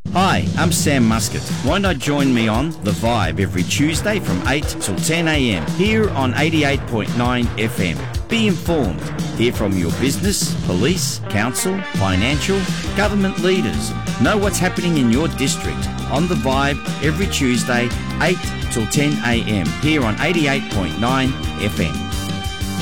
Hi, I'm Sam Muscat. Why not join me on The Vibe every Tuesday from 8 till 10 a.m. here on 88.9 FM. Be informed. Hear from your business, police, council, financial, government leaders. Know what's happening in your district on The Vibe every Tuesday, 8 till 10 a.m. here on 88.9 FM.